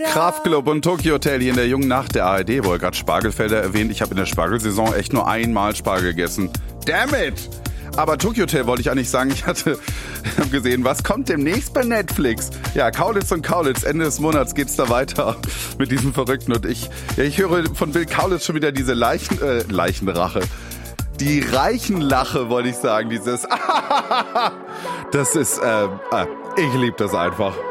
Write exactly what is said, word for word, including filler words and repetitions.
Kraftklub und Tokyo Hotel hier in der jungen Nacht der A R D, wo er gerade Spargelfelder erwähnt. Ich habe in der Spargelsaison echt nur einmal Spargel gegessen. Damn it! Aber Tokyo Hotel wollte ich eigentlich sagen, ich hatte hab gesehen, was kommt demnächst bei Netflix? Ja, Kaulitz und Kaulitz, Ende des Monats geht's da weiter mit diesem Verrückten. Und ich, ja, ich höre von Bill Kaulitz schon wieder diese Leichen, äh, Leichenrache. Die Reichenlache, wollte ich sagen, dieses Das ist, äh, äh ich liebe das einfach.